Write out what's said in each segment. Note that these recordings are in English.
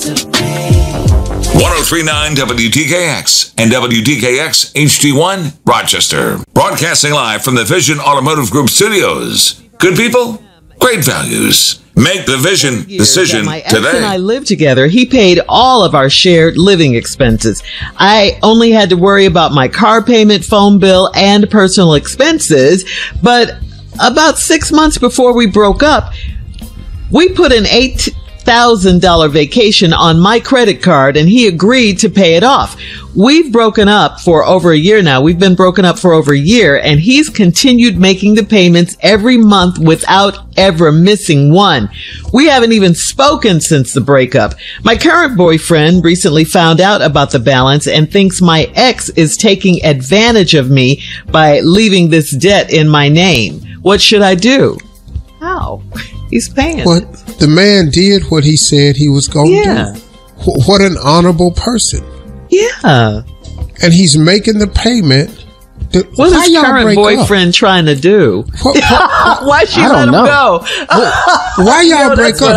1039 WDKX and WDKX HD1 Rochester. Broadcasting live from the Vision Automotive Group studios. Good people, great values. Make the Vision decision my ex today. and I lived together. He paid all of our shared living expenses. I only had to worry about my car payment, phone bill, and personal expenses. But about 6 months before we broke up, we put an $8,000 vacation on my credit card and he agreed to pay it off. We've broken up for over a year now. We've been broken up for over a year and he's continued making the payments every month without ever missing one. We haven't even spoken since the breakup. My current boyfriend recently found out about the balance and thinks my ex is taking advantage of me by leaving this debt in my name. What should I do? How? He's paying. What the man did what he said he was going to do. What an honorable person. Yeah. And he's making the payment. What is current boyfriend trying to do? Why she let him go? Why y'all break up?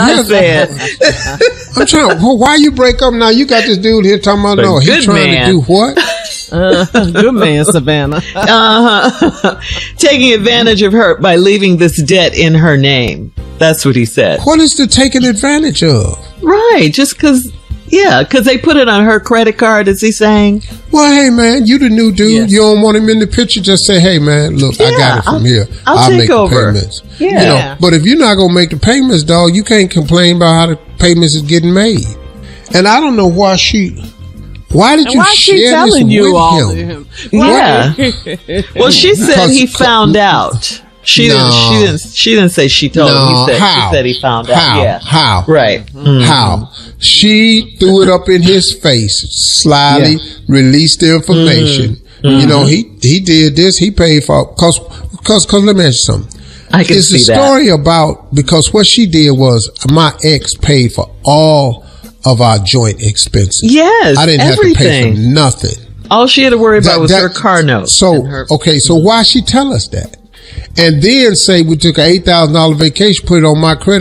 I'm trying. Why you break up now? You got this dude here talking about no. He's trying to do what? Good man, Savannah. Taking advantage of her by leaving this debt in her name. That's what he said. What is the taking advantage of? Right, just because. Yeah, because they put it on her credit card, is he saying? Well, hey, man, you the new dude. Yes. You don't want him in the picture. Just say, hey, man, look, I got it from here. I'll take make over. the payments. Yeah. You know, but if you're not going to make the payments, dog, you can't complain about how the payments is getting made. And I don't know why did you share this with him? Yeah. Well, she said he found out. She didn't say she told him. She said he found out. Yeah. How? Right. Mm-hmm. How? She threw it up in his face, slyly released the information. Mm-hmm. You know, he did this. He paid for cause let me ask you something. I can see that. It's a story about because what she did was my ex paid for all of our joint expenses. Yes, I didn't have to pay for nothing. All she had to worry about was her car note. So so why she tell us that? And then say we took an $8,000 vacation, put it on my credit